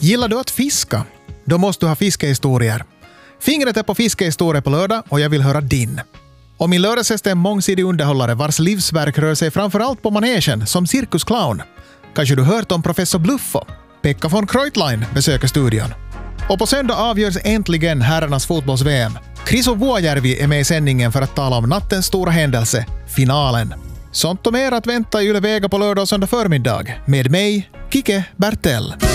Gillar du att fiska? Då måste du ha fiskehistorier. Fingret är på fiskehistorier på lördag och jag vill höra din. Och min lördagsgäst är en mångsidig underhållare vars livsverk rör sig framförallt på manegen som cirkusclown. Kanske du hört om professor Bluffo? Pekka von Kreutlein besöker studion. Och på söndag avgörs äntligen herrarnas fotbolls-VM. Kriso Vuojärvi är med i sändningen för att tala om nattens stora händelse, finalen. Sånt och mer att vänta i Yle Vega på lördag och söndag förmiddag. Med mig, Kike Bertell.